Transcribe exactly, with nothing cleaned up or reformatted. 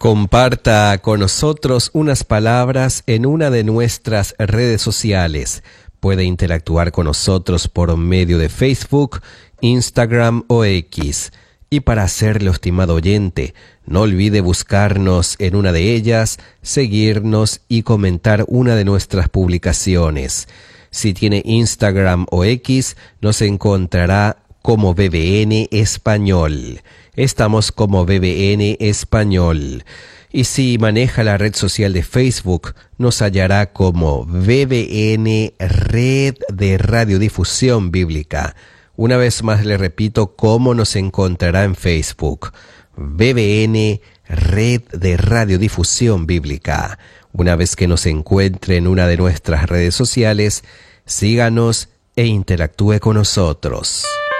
Comparta con nosotros unas palabras en una de nuestras redes sociales. Puede interactuar con nosotros por medio de Facebook, Instagram o X. Y para hacerlo, estimado oyente, no olvide buscarnos en una de ellas, seguirnos y comentar una de nuestras publicaciones. Si tiene Instagram o X, nos encontrará como B B N Español. Estamos como B B N Español. Y si maneja la red social de Facebook, nos hallará como B B N Red de Radiodifusión Bíblica. Una vez más le repito cómo nos encontrará en Facebook. B B N Red de Radiodifusión Bíblica. Una vez que nos encuentre en una de nuestras redes sociales, síganos e interactúe con nosotros.